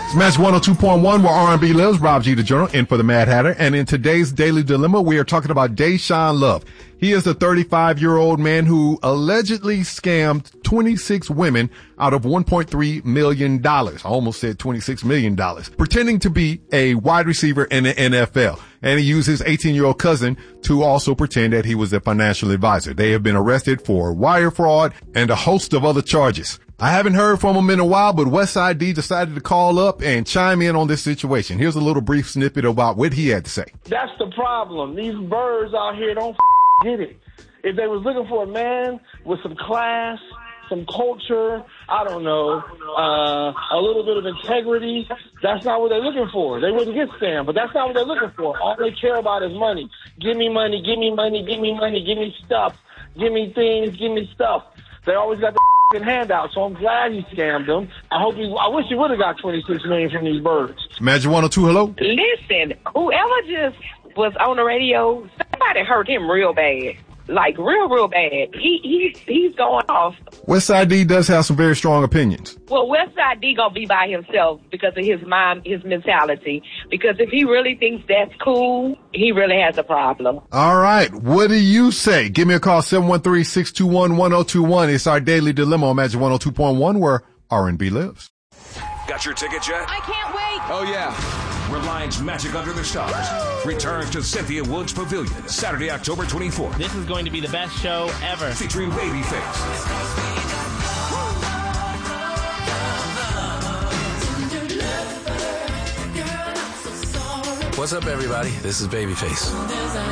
Smash 102.1 where R&B lives. Rob G. the Journal in for the Mad Hatter. And in today's Daily Dilemma, we are talking about Deshaun Love. He is a 35-year-old man who allegedly scammed 26 women out of $1.3 million. I almost said $26 million. Pretending to be a wide receiver in the NFL. And he used his 18-year-old cousin to also pretend that he was a financial advisor. They have been arrested for wire fraud and a host of other charges. I haven't heard from him in a while, but Westside D decided to call up and chime in on this situation. Here's a little brief snippet about what he had to say. That's the problem. These birds out here don't get it. If they was looking for a man with some class, some culture, I don't know, a little bit of integrity, that's not what they're looking for. They wouldn't get scammed, but that's not what they're looking for. All they care about is money. Give me money, give me money, give me money, give me stuff, give me things, give me stuff. They always got the handout, so I'm glad he scammed them. I wish he would have got $26 million from these birds. Magic 102, hello? Listen, whoever just was on the radio, somebody hurt him real bad. Like, real bad. He's going off. Westside D does have some very strong opinions. Well, Westside D gonna be by himself because of his mind, his mentality. Because if he really thinks that's cool, he really has a problem. All right. What do you say? Give me a call, 713-621-1021. It's our Daily Dilemma on Magic 102.1 where R&B lives. Got your ticket yet? I can't wait. Oh, yeah. Reliance Magic Under the Stars returns to Cynthia Woods Pavilion Saturday, October 24th. This is going to be the best show ever. Featuring Babyface. What's up, everybody? This is Babyface.